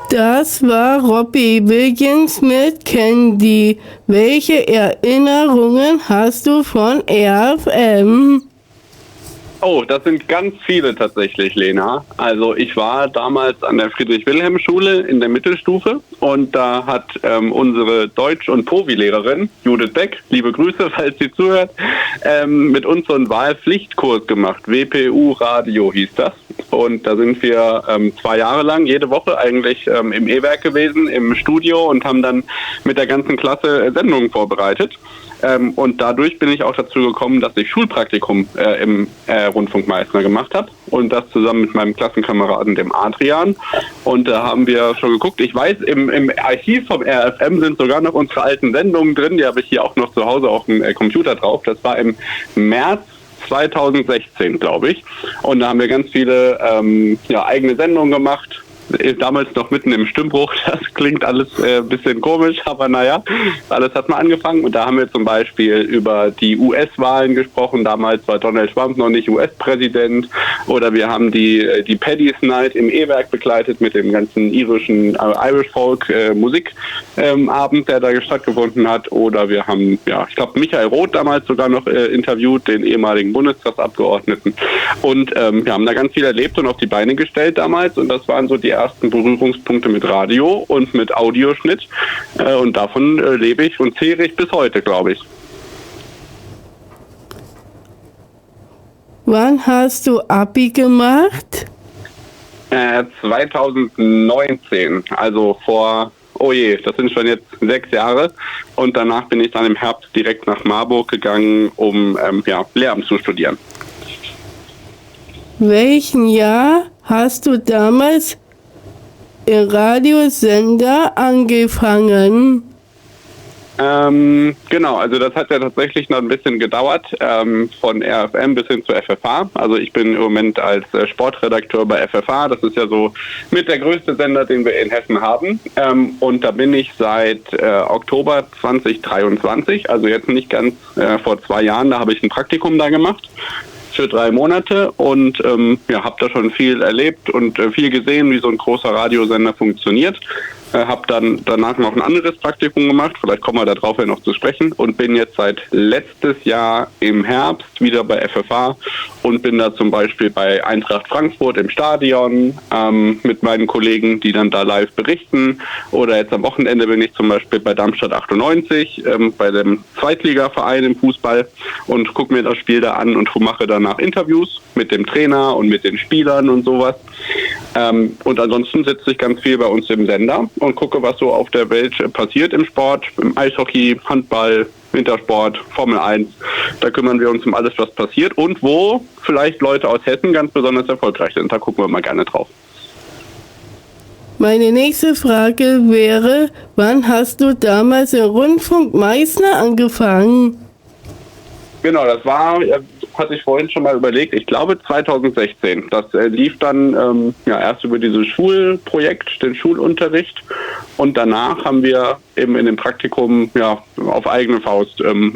Das war Robbie Williams mit Candy. Welche Erinnerungen hast du von RFM? Oh, das sind ganz viele tatsächlich, Lena. Also ich war damals an der Friedrich-Wilhelm-Schule in der Mittelstufe und da hat unsere Deutsch- und Povi-Lehrerin Judith Beck, liebe Grüße, falls sie zuhört, mit uns so einen Wahlpflichtkurs gemacht. WPU Radio hieß das. Und da sind wir 2 Jahre lang jede Woche eigentlich im E-Werk gewesen, im Studio und haben dann mit der ganzen Klasse Sendungen vorbereitet. Und dadurch bin ich auch dazu gekommen, dass ich Schulpraktikum im Rundfunk Meißner gemacht habe. Und das zusammen mit meinem Klassenkameraden, dem Adrian. Und da haben wir schon geguckt. Ich weiß, im Archiv vom RFM sind sogar noch unsere alten Sendungen drin. Die habe ich hier auch noch zu Hause auf dem Computer drauf. Das war im März 2016, glaube ich. Und da haben wir ganz viele eigene Sendungen gemacht. Damals noch mitten im Stimmbruch, das klingt alles ein bisschen komisch, aber naja, alles hat mal angefangen. Und da haben wir zum Beispiel über die US-Wahlen gesprochen. Damals war Donald Trump noch nicht US-Präsident. Oder wir haben die Paddy's Night im E-Werk begleitet mit dem ganzen irischen Irish Folk Musikabend, der da stattgefunden hat. Oder wir haben, ich glaube, Michael Roth damals sogar noch interviewt, den ehemaligen Bundestagsabgeordneten. Und wir haben da ganz viel erlebt und auf die Beine gestellt damals. Und das waren so die ersten Berührungspunkte mit Radio und mit Audioschnitt. Und davon lebe ich und zehre ich bis heute, glaube ich. Wann hast du Abi gemacht? 2019, also vor, das sind schon jetzt 6 Jahre. Und danach bin ich dann im Herbst direkt nach Marburg gegangen, um Lehramt zu studieren. Welchen Jahr hast du damals im Radiosender angefangen? Genau, also das hat ja tatsächlich noch ein bisschen gedauert, von RFM bis hin zu FFH. Also ich bin im Moment als Sportredakteur bei FFH. Das ist ja so mit der größte Sender, den wir in Hessen haben. Und da bin ich seit Oktober 2023, also jetzt nicht ganz vor 2 Jahren, da habe ich ein Praktikum da gemacht für 3 Monate und habe da schon viel erlebt und viel gesehen, wie so ein großer Radiosender funktioniert. Habe dann danach noch ein anderes Praktikum gemacht, vielleicht kommen wir darauf ja noch zu sprechen, und bin jetzt seit letztes Jahr im Herbst wieder bei FFH und bin da zum Beispiel bei Eintracht Frankfurt im Stadion mit meinen Kollegen, die dann da live berichten. Oder jetzt am Wochenende bin ich zum Beispiel bei Darmstadt 98, bei dem Zweitligaverein im Fußball, und gucke mir das Spiel da an und mache danach Interviews mit dem Trainer und mit den Spielern und sowas. Und ansonsten sitze ich ganz viel bei uns im Sender und gucke, was so auf der Welt passiert im Sport, im Eishockey, Handball, Wintersport, Formel 1. Da kümmern wir uns um alles, was passiert und wo vielleicht Leute aus Hessen ganz besonders erfolgreich sind. Da gucken wir mal gerne drauf. Meine nächste Frage wäre, wann hast du damals im Rundfunk Meißner angefangen? Genau, das hatte ich vorhin schon mal überlegt. Ich glaube 2016. Das lief dann erst über dieses Schulprojekt, den Schulunterricht. Und danach haben wir eben in dem Praktikum auf eigene Faust